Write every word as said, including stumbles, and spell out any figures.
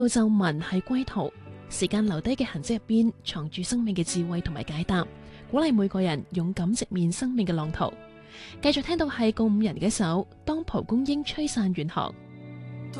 皺紋係歸途，時間留低嘅痕跡入邊藏住生命嘅智慧同埋解答，鼓勵每個人勇敢直面生命嘅浪濤。繼續聽到係告五人嘅一首《當蒲公英吹散遠航》。